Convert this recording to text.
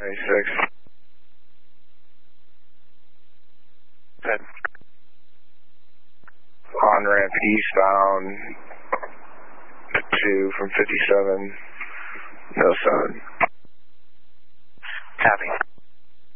96. Good. On ramp eastbound to from 57, no 7. Copy.